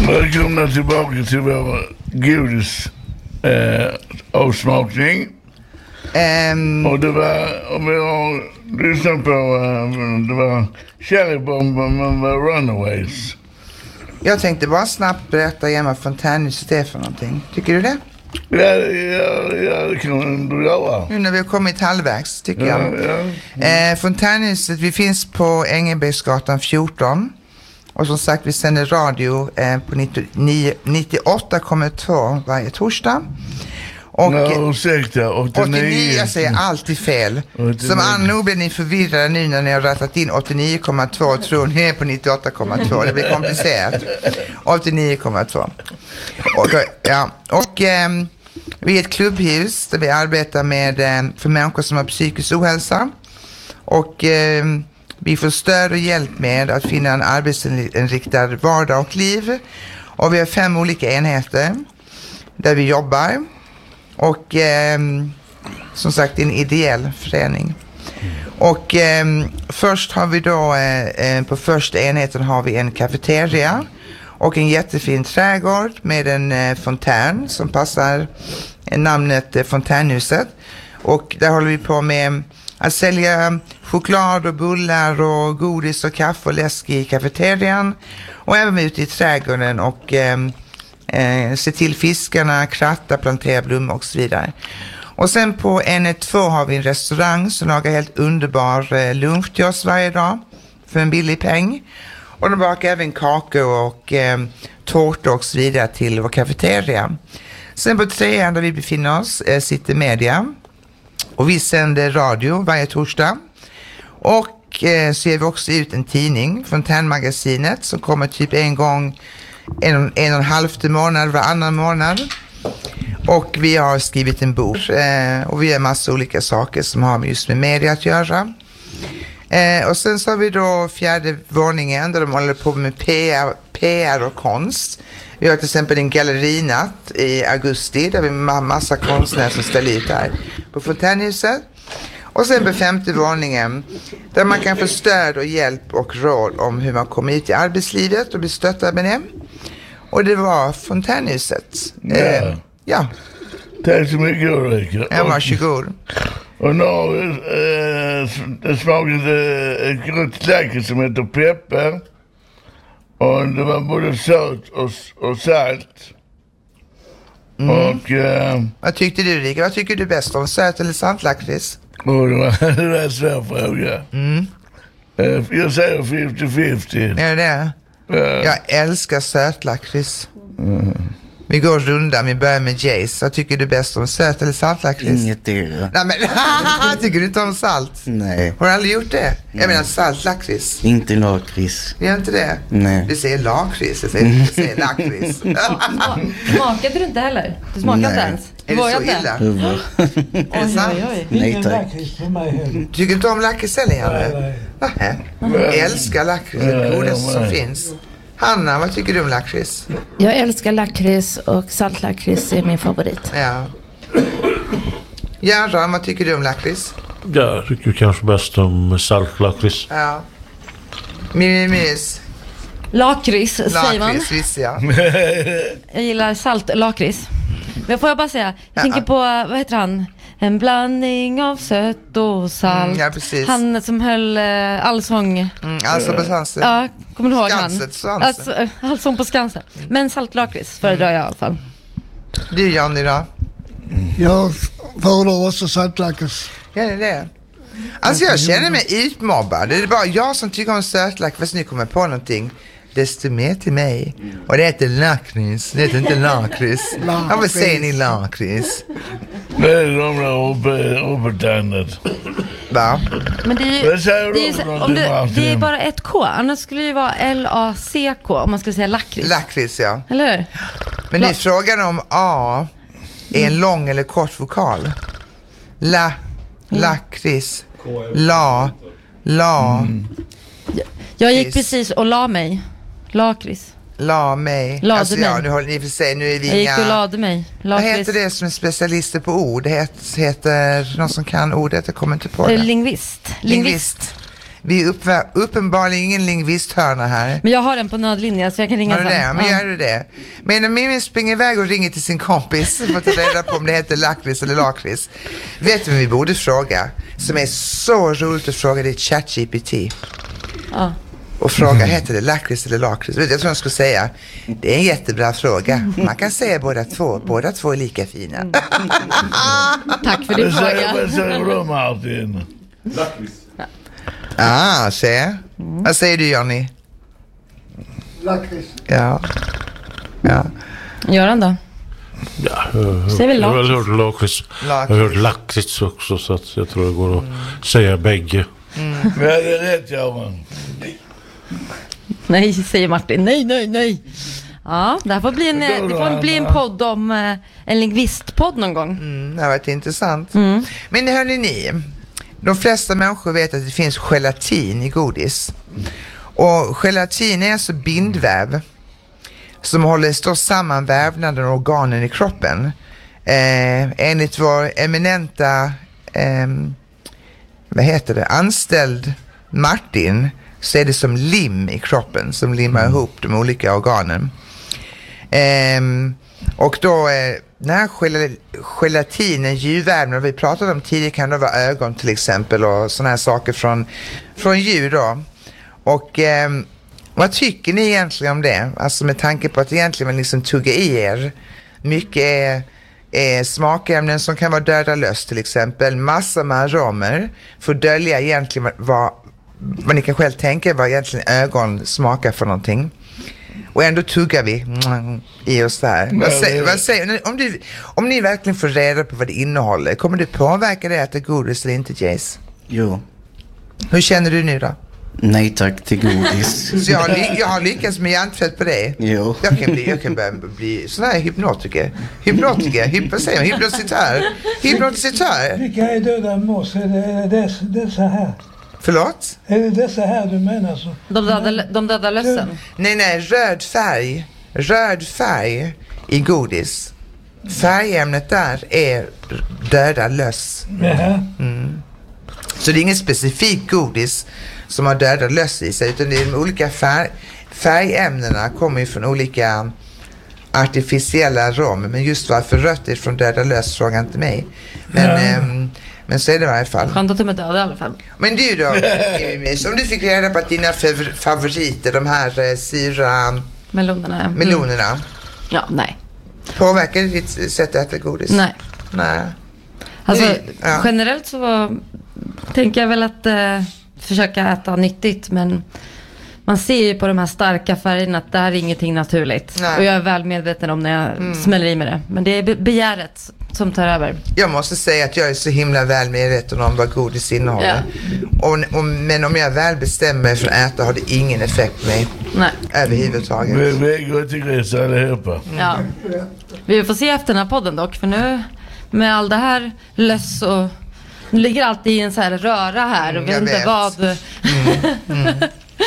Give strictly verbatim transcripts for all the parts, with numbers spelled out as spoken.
Välkomna tillbaka till vår godis eh, avsmakning. Um, och det var, om vi har lyssnat på, uh, det var Cherry Bomb med Runaways. Jag tänkte bara snabbt berätta igen vad fontänhuset är för någonting. Tycker du det? Ja, ja, ja, det kan du göra. Nu när vi har kommit halvvägs, tycker ja, jag. Ja. Eh, fontänhuset, vi finns på Engelbergsgatan fjorton. Och som sagt, vi sänder radio eh, på nittioåtta komma två varje torsdag. Och no, ursäkta, åttionio. åttionio, jag säger alltid fel. åttionio. Som Anno blir ni förvirrade nu när ni har rättat in åttionio komma två och tror ni är på nittioåtta komma två. Det blir komplicerat. åttionio komma två. Och, ja, och eh, vi är ett klubbhus där vi arbetar med eh, för människor som har psykisk ohälsa. Och eh, vi får stöd och hjälp med att finna en arbetsinriktad vardag och liv. Och vi har fem olika enheter där vi jobbar. Och eh, som sagt, en ideell förening. Och eh, först har vi då, eh, på första enheten har vi en kafeteria och en jättefin trädgård med en eh, fontän som passar eh, namnet eh, Fontänhuset. Och där håller vi på med att sälja choklad och bullar och godis och kaffe och läsk i kafeterian. Och även ute i trädgården och eh, eh, se till fiskarna, kratta, plantera blommor och så vidare. Och sen på N ett två har vi en restaurang som lagar helt underbar eh, lunch till oss varje dag för en billig peng. Och de bakar även kakor och eh, tårtor och så vidare till vår kafeteria. Sen på trean där vi befinner oss eh, sitter media. Och vi sänder radio varje torsdag. Och eh, så ger vi också ut en tidning, Fontänmagasinet, som kommer typ en gång, en, en och en halv månad varannan månad. Och vi har skrivit en bok eh, och vi gör massa olika saker som har just med media att göra. Eh, och sen så har vi då fjärde våningen där de håller på med P R, P R och konst. Vi har till exempel en gallerinatt i augusti där vi har massa konstnärer som ställer ut här på Fontänhuset. Och sen på femte våningen där man kan få stöd och hjälp och råd om hur man kommer ut i arbetslivet och blir stöttad med det. Och det var Fontänhuset. Ja. Eh, ja. Tack så mycket, Ulrika. Ja, varsågod. Och nu har vi äh, det smakade ett grått lakrits som heter peppar. Och det var både sött och, och salt. Mm. Och... Äh, vad tyckte du, Rika? Vad tycker du bäst om? Sött eller saltlakrits? Oh, det var, det var en svår fråga. Mm. Uh, jag säger femtio femtio. Är det det? Uh. Jag älskar sötlakrits. Mm. Vi går runda, vi börjar med Jace. Vad tycker du bäst om, sött eller saltlakrits? Inget det. Nej men, tycker du inte om salt? Nej. Har du aldrig gjort det? Nej. Jag menar saltlakrits. Inte lakrits. Gör inte det? Nej. Du säger lakrits, jag säger, du säger lakrits. Smakade du inte heller? Du smakade inte ens? Är det så illa? Huvud. Är det sant? Nej tack. Tycker du inte om lakrits eller Janne? Nej. Jag älskar lakrits, det godaste som finns. Hanna, vad tycker du om lakrits? Jag älskar lakrits och saltlakrits är min favorit. Ja. Göran, vad tycker du om lakrits? Jag tycker kanske bäst om saltlakrits. Ja. Mimimis. Lakrits, säger man. Lakrits, visst ja. Jag gillar saltlakrits. Men får jag bara säga, jag tänker på, vad heter han? En blandning av sött och salt. Mm, ja, precis. Han som höll uh, allsång. Mm, alltså på Skansen. Ja, kommer du ihåg Skanset, han? Skansen. Alltså, allsång på Skansen. Men saltlakrits föredrar jag i alla fall. Du, Jan, idag? Jag föredrar också saltlakrits. Ja, det är det. Alltså jag känner mig utmobbad. Det är bara jag som tycker om sötlakrits. Fast nu kommer på någonting. Desto mer till mig. Och det heter lakrits. Det heter inte lakrits. Ja, vad säger ni lakrits? Det är de där uppe, uppe tändet. Va? Men det är ju, det är, ju, om det, det är bara ett K. Annars skulle det ju vara L A C K om man skulle säga lakrits. Lakrits, ja. Eller hur? Men det är frågan om A är en lång eller kort vokal. La, lakrits, la, la. Mm. Jag, jag gick precis och la mig. Lakrits. La mig. Lade alltså, mig. Ja, nu håller ni för sig, nu är vi jag inga... gick och lade mig. Lakrits. Vad heter det som är specialister på ord? Det heter, heter någon som kan ordet, jag kommer inte på det. Lingvist. Lingvist. Vi är upp, uppenbarligen ingen lingvisthörna här. Men jag har den på nödlinjen så jag kan ringa Har du sen. det? Men Ja. gör du det? Men om Mimmi springer iväg och ringer till sin kompis för att ta reda på om det heter lakrits eller lakrits. Vet du vad vi borde fråga? Som är så roligt att fråga, det är ChatGPT. Ja. Och fråga, heter det lakrits eller lakrits? Jag tror jag skulle säga, det är en jättebra fråga. Man kan säga båda två. Båda två är lika fina. Tack för din Vad säger- fråga. vad säger du, Martin? Ah, se. Mm. Vad säger du, Johnny? Lakrits. Ja. Ja. Göran då? Ja, jag, Säger väl jag har lakrits? hört lakrits. Jag har hört lakrits också, så att jag tror det går att mm. säga bägge. Mm. Men det är rätt, Göran. Nej, säger Martin. Nej, nej, nej. Ja, det här får bli en, det får bli en podd om eh, en lingvistpodd någon gång. Mm, det har varit intressant. Mm. Men hörni ni, de flesta människor vet att det finns gelatin i godis. Och gelatin är alltså bindväv som håller står samman vävnaden och organen i kroppen. Eh, enligt vår eminenta eh, vad heter det, anställd Martin, så är det som lim i kroppen som limmar mm. ihop de olika organen. Ehm, och då eh, när gel- gelatinen, djurvävnad, vi pratade om tidigare, kan det vara ögon till exempel och såna här saker från, från djur då. Och ehm, vad tycker ni egentligen om det? Alltså med tanke på att egentligen man liksom tuggar i er mycket är, är smakämnen som kan vara döda löss till exempel, massa med aromer för att dölja egentligen vad vad ni kan själv tänka vad egentligen ögon smakar för någonting. Och ändå tuggar vi mm, i oss där. Vad säger, vad säger, om, du, om ni verkligen får reda på vad det innehåller, kommer du påverka det att det är godis eller inte, Jace? Jo. Hur känner du nu då? Nej tack till godis. Så jag har, ly- jag har lyckats med hjärntvätt på det. Jo. Jag kan bli, jag kan börja bli sån här hypnotiker. Hypnotiker, hyp, vad säger man? Hypnositör. Hypnotisitör. Vilka är döda mås? Är det, är det dess, dessa här? Förlåt? Är det dessa här du menar så? De döda, de döda lössen. Nej, nej, röd färg. Röd färg i godis. Färgämnet där är döda löss. Jaha. Mm. Så det är ingen specifik godis som har döda löss i sig, utan det är de olika färg, färgämnena kommer ju från olika artificiella rom. Men just varför rött är från döda löss frågar inte mig. Men... Ja. Ehm, Men så är det i varje fall. Skönt att de är döda i alla fall. Men du då, om du fick reda på att dina fav- favoriter, de här eh, syra Melonerna. Mm. melonerna, Ja, nej. påverkar det ditt sätt att äta godis? Nej. Nej. Alltså, Nej, ja. generellt så tänker jag väl att eh, försöka äta nyttigt, men man ser ju på de här starka färgerna att det här är ingenting naturligt. Nej. Och jag är väl medveten om när jag mm. smäller i med det. Men det är be- begäret som tar över. Jag måste säga att jag är så himla väl medveten om vad godis innehåller. Ja. Och, och, men om jag väl bestämmer mig för att äta har det ingen effekt på mig. Nej. Överhuvudtaget. Vi, vi går till gris allihopa. Ja. Vi får se efter den här podden dock, för nu med all det här löss och nu ligger alltid i en så här röra här och Mm, vet jag inte vet. vad. Mm, mm.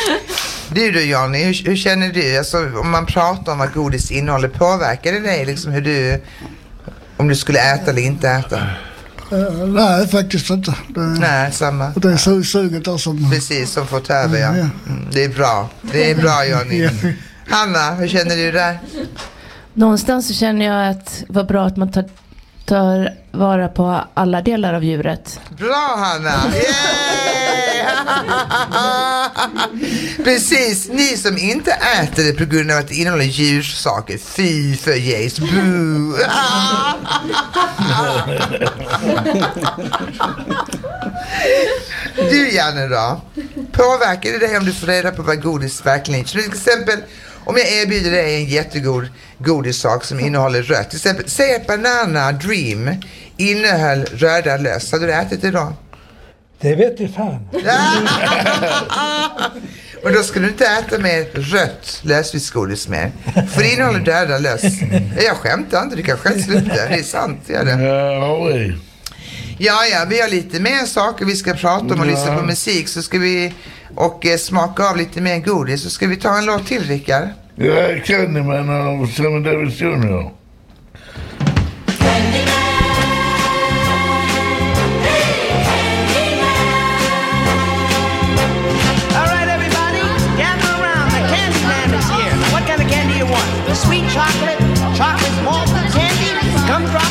Du då Johnny, hur, hur känner du? Alltså, om man pratar om vad godis innehåller, påverkar det dig liksom hur du, om du skulle äta eller inte äta? Uh, nej, faktiskt inte. Det, Nej, samma. det är su- suget där som... Precis, som får ta över, ja. Ja, ja. Mm, det är bra. Det är bra, Johnny. Ja. Hanna, hur känner du där? Någonstans så känner jag att det var bra att man tar, tar vara på alla delar av djuret. Bra, Hanna! Yeah! Precis, ni som inte äter det på grund av att det innehåller djursaker. Fy för Jace. Boo! Du Janne då? Påverkar det dig om du får reda på vad godis verkligen är? Så till exempel, om jag erbjuder dig en jättegod godissak som innehåller rött. Till exempel, säg att Banana Dream innehöll röda löss. Hade du ätit det då? Det vet jag fan. Men då ska du inte äta mer rött lösviktsgodis mer. För det innehåller döda löss. Jag skämtar inte, du kan själv sluta. Det är sant, gör det. Ja, oj. Ja, ja, vi har lite mer saker vi ska prata om och lyssna på musik. Så ska vi och eh, smaka av lite mer godis. Så ska vi ta en låt till, Rickard. Jag kan det, men av Sammy Davis junior sweet child.